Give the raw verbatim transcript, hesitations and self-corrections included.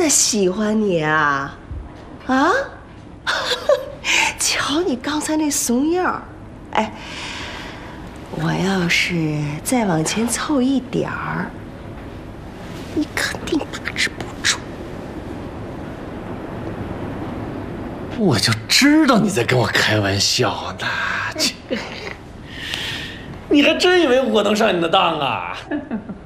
的喜欢你啊？啊？瞧你刚才那怂样儿，哎，我要是再往前凑一点儿，你肯定把持不住。 我就知道你在跟我开玩笑呢，你还真以为我能上你的当啊？